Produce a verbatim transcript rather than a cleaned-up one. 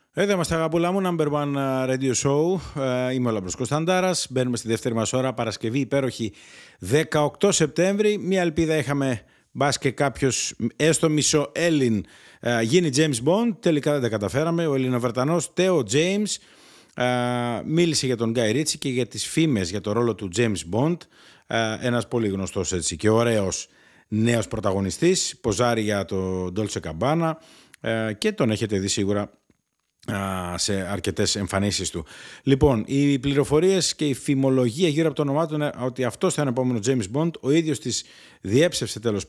Εδώ είμαστε, αγαπούλα μου, Number One Radio Show. Είμαι ο Λαμπρός Κωνσταντάρας. Μπαίνουμε στη δεύτερη μας ώρα, Παρασκευή υπέροχη δεκαοκτώ Σεπτέμβρη. Μία ελπίδα είχαμε, μπας και κάποιος έστω μισοέλλην γίνει James Bond. Τελικά δεν τα καταφέραμε. Ο Ελληνοβρετανός Τέο James μίλησε για τον Guy Ritchie και για τις φήμες για το ρόλο του James Bond. Ένας πολύ γνωστός έτσι και ωραίος νέος πρωταγωνιστής. Ποζάρει για το Dolce Gabbana και τον έχετε δει σίγουρα σε αρκετές εμφανίσεις του. Λοιπόν, οι πληροφορίες και η φημολογία γύρω από το όνομά του είναι ότι αυτός θα είναι ο επόμενος James Bond. Ο ίδιος της διέψευσε τέλος